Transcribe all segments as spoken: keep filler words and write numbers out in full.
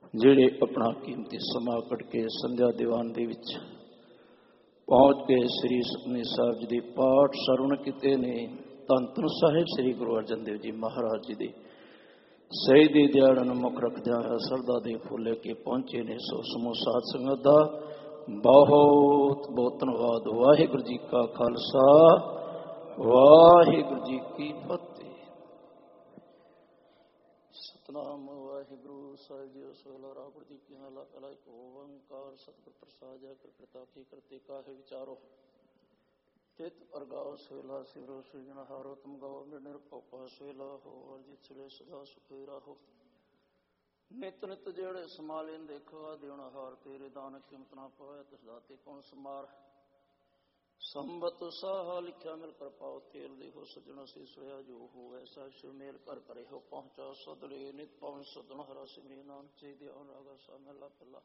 ਜਿਹੜੇ ਆਪਣਾ ਕੀਮਤੀ ਸਮਾਂ ਕੱਢ ਕੇ ਸੰਧਿਆ ਦੀਵਾਨ ਦੇ ਵਿੱਚ ਪਹੁੰਚ ਕੇ ਸ੍ਰੀ ਸੁਖਮਨੀ ਸਾਹਿਬ ਜੀ ਦੇ ਪਾਠ ਸਰਵਣ ਕੀਤੇ ਨੇ। ਧੰਨ ਧੰਨ ਸਾਹਿਬ ਸ੍ਰੀ ਗੁਰੂ ਅਰਜਨ ਦੇਵ ਜੀ ਮਹਾਰਾਜ ਜੀ ਦੇ ਸ਼ਹੀਦੀ ਦਿਹਾੜੇ ਨੂੰ ਮੁੱਖ ਰੱਖਦਿਆਂ ਹੋਇਆ ਸਰਦਾ ਦੇ ਫੁੱਲ ਕੇ ਪਹੁੰਚੇ ਨੇ। ਸੋ ਸਮੂਹ ਸਾਧ ਸੰਗਤ ਦਾ ਬਹੁਤ ਬਹੁਤ ਧੰਨਵਾਦ। ਵਾਹਿਗੁਰੂ ਜੀ ਕਾ ਖਾਲਸਾ, ਵਾਹਿਗੁਰੂ ਜੀ ਕੀ ਫਤਿਹ। ਸਤਨਾਮ ਵਾਹਿਗੁਰੂ ਸਾਹਿਬ ਜੀ। ਸੋਲਾ ਰਾਗੁਰ ਜੀ ਕੀ ਹਾਲਾ ਕਲਾ ਇੱਕ ਓੰਕਾਰ ਸਤਿਗੁਰ ਪ੍ਰਸਾਦ ਜਾ ਕਰ ਕਰਤਾ ਕੀ ਕਰਤੇ ਕਾਹੇ ਵਿਚਾਰੋ ਤਿਤ ਅਰਗਾਉ ਸੋਲਾ ਸਿਵਰੋ ਸੁਜਨ ਹਾਰੋ ਤੁਮ ਗਾਓ ਨਿਰਭਉ ਸੋਲਾ ਹੋ ਅਰਜਿਤ ਸਲੇ ਸਦਾ ਸੁਖੀ ਰਾਹੋ। ਨਿਤ ਨਿਤ ਜਿਹੜੇ ਸਮਾਲੇ ਦੇਖਵਾ ਦੇਣਾ ਹਾਰ ਤੇਰੇ ਦਾਨ ਕੀਮਤ ਨਾ ਪਾਇਆ ਤਿਸ ਦਾਤੇ ਕੌਣ ਸਮਾਰ। ਸੰਬਤ ਸਾਹ ਲਿਖਿਆ ਮਿਲ ਕਰ ਪਾਓ ਤੇਲ ਦੇ ਹੋ ਸਜਣਾ ਸੀ ਸੋਇਆ ਜੋ ਹੋ ਐਸਾ ਸ਼ਿਵ ਮੇਲ ਕਰ ਕਰੇ ਹੋ ਪਹੁੰਚਾ ਸਦਲੇ ਨਿਤ ਪਵਨ ਸਦਨ ਹਰਾ ਸਿਮੇ ਨਾਨਕ ਚੇ ਧਿਆਨ ਰਾਗਾ ਸਾ ਮਹਿਲਾ ਪਹਿਲਾ।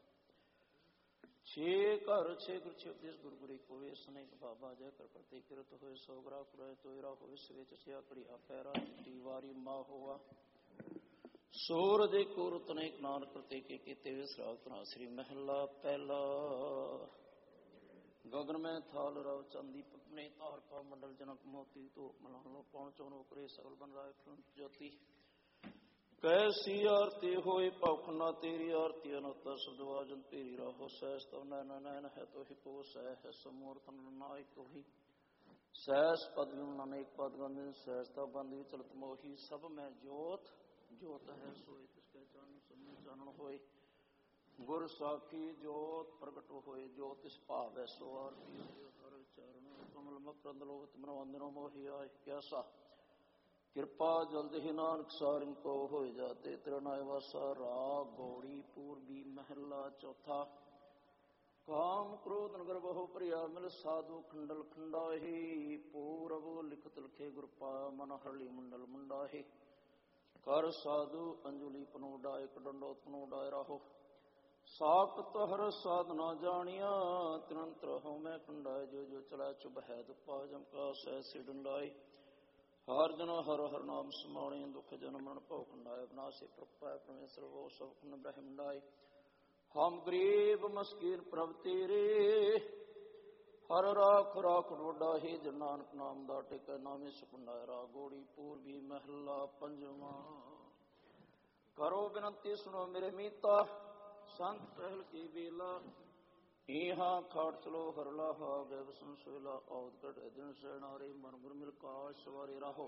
ਛੇ ਘਰ ਛੇ ਗੁਰ ਛੇ ਉਪਦੇਸ਼ ਗੁਰੂ ਗੁਰੀ ਕੋਏ ਸਨੇਕ ਬਾਬਾ ਜੈ ਕਰ ਪ੍ਰਤੀ ਕਿਰਤ ਹੋਏ ਸੋਗਰਾ ਕੁਰੇ ਤੋਇਰਾ ਹੋਏ ਸਵੇਚ ਸਿਆ ਕੜੀ ਆਪੈਰਾ ਚਿੱਟੀ ਵਾਰੀ ਮਾ ਹੋਆ ਸੂਰ ਦੇ ਕੁਰਤ ਨੇ ਨਾਨਕ ਪ੍ਰਤੀ ਕੇ ਕੀਤੇ ਵੇ ਸਰਾਗ ਤਨਾ ਸ੍ਰੀ ਮਹਿਲਾ ਪਹਿਲਾ। ਗਗਨ ਮੈਂ ਥਾਲ ਰਵ ਚੰਦੀ ਪਤਨੇ ਤਾਰ ਪਾ ਮੰਡਲ ਜਨਕ ਮੋਤੀ ਧੂਪ ਮਲਾਣ ਲੋ ਪਹੁੰਚੋ ਨੌਕਰੇ ਸਗਲ ਬਨ ਰਾਏ ਜੋਤੀ ਕੈਸੀ ਆਰਤੀ ਹੋਏ ਭੌਖਨਾ ਤੇਰੀ ਆਰਤੀ ਅਨੁਤਾ ਸਦਵਾਜਨ ਤੇਰੀ ਰਾਹੋ ਸਹਿਸ ਤੋ ਨੈਨ ਨੈਨ ਹੈ ਤੋਹੀ ਕੋ ਸਹਿ ਹੈ ਸਮੂਰਤ ਨਾਇਕ ਤੋਹੀ ਸਹਿਸ ਪਦ ਵਿਣ ਅਨੇਕ ਪਦ ਗੰਨ ਸਹਿਸ ਤਾ ਬੰਦ ਵੀ ਚਲਤ ਮੋਹੀ ਸਭ ਮੈਂ ਜੋਤ ਜੋਤ ਹੈ ਸੋਏ ਤਿਸ ਕੈ ਚਾਨਣ ਸਭਨੇ ਚਾਨਣ ਹੋਏ ਗੁਰ ਸਾਖੀ ਜੋਤ ਪ੍ਰਗਟ ਹੋਏ ਜੋ ਤਿਸ ਭਾਵੈ ਸੋ ਆਰਤੀ ਹਰ ਚਰਨ ਕਮਲ ਮਕਰੰਦ ਲੋਕ ਮਨ ਵੰਦਨੋ ਮੋਹਿ ਆਇ ਕਿਆਸਾ ਕਿਰਪਾ ਜਲਦ ਹੀ ਨਾਨਕ ਸਾਰਿਨ ਕੋ ਹੋਏ ਜਾਤੇ ਤਿਰਨਾਇ ਵਾਸਾ ਰਾਗ ਗੌੜੀ ਪੂਰਬੀ ਮਹਿਲਾ ਚੌਥਾ। ਕਾਮ ਕ੍ਰੋਧ ਨਗਰ ਬਹੁ ਪ੍ਰਿਆ ਮਿਲ ਸਾਧੂ ਖੰਡਲ ਖੰਡਾਹੀ ਪੂਰਬ ਲਿਖਤ ਲਿਖੇ ਗੁਰ ਪਾ ਮਨ ਹਰਲੀ ਮੰਡਲ ਮੰਡਾਹੀ ਕਰ ਸਾਧੂ ਅੰਜੁਲੀ ਪਨੋਡਾਇ ਕਡੰਡੋਤ ਪਨੋਡਾਇ ਰਾਹੋ ਸਾਖਤ ਹਰ ਸਾਧਨਾ ਜਾਣੀਆਂ ਤਿਨੰਤਰ ਹੋ ਮੈਂ ਕੰਡਾਏ ਜੋ ਜੋ ਚਲਾ ਚੁਭ ਹੈ ਦੁਪਾ ਜਮਕਾ ਸਹਿ ਸੇ ਡੰਡਾਈ ਹਰ ਜਨ ਹਰ ਹਰ ਨਾਮ ਸਮਾਣੇ ਦੁਖ ਜਨ ਮਰਨ ਭਉ ਕੰਡਾਏ ਬਨਾਸੇ ਪ੍ਰਪਾਇ ਪਰਮੇਸ਼ਰ ਹੋ ਸਭ ਕੁਨ ਬ੍ਰਹਮੰਡਾਏ ਹਮ ਗਰੀਬ ਮਸਕੀਨ ਪ੍ਰਭ ਤੇਰੇ ਹਰ ਰਾਖ ਰਾਖ ਰੋਡਾ ਹੀ ਜਨ ਨਾਨਕ ਨਾਮ ਦਾ ਟਿਕੈ ਨਾਮੇ ਸੁਖੰਡਾਇ ਰਾ ਗੋੜੀ ਪੂਰਬੀ ਮਹਿਲਾ ਪੰਜਵਾਂ। ਕਰੋ ਬੇਨਤੀ ਸੁਣੋ ਮੇਰੇ ਮੀਤਾ ਸੰਤ ਪਹਿਲ ਕੀ ਬੇਲਾ ਇਹਾਂ ਖਾਟ ਚਲੋ ਹਰਲਾ ਹਾ ਗੈ ਵਸਨ ਸੋਇਲਾ ਔਦ ਕਟ ਦਿਨ ਸੈਨਾਰੇ ਮਨ ਗੁਰ ਮਿਲ ਕਾਸ਼ ਸਵਾਰੇ ਰਾਹੋ।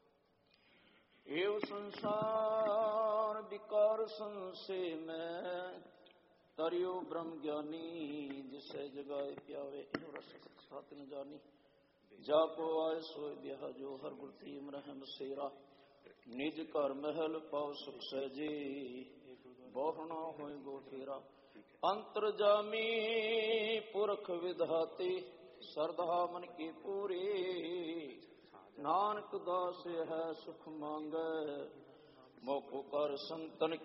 ਏਵ ਸੰਸਾਰ ਵਿਕਾਰ ਸੰਸੇ ਮੈਂ ਤਰਿਓ ਬ੍ਰਹਮ ਗਿਆਨੀ ਜਿਸੈ ਜਗਾਏ ਪਿਆਵੇ ਇਹੋ ਰਸ ਸਤ ਨ ਜਾਨੀ ਜਾ ਕੋ ਆਏ ਸੋਇ ਬਿਹਾ ਜੋ ਹਰ ਗੁਰ ਤੀਮ ਰਹਿਮ ਸੇਰਾ ਨਿਜ ਘਰ ਮਹਿਲ ਪਾਉ ਸੁਖ ਸਹਿਜੇ ਬਹੁਣਾ ਹੋਏ ਗੋ ਫੇਰਾ। ਅੰਤਰ ਜਾਮੀ ਪੁਰਖ ਵਿਧਾਤੇ ਸਰਦਾ ਮਨ ਕੀ ਪੂਰੀ ਨਾਨਕ ਦਾਸ ਹੈ ਸੁਖ ਮੰਗੈ ਮੋਕੋ ਕਰ ਸੰਤਨ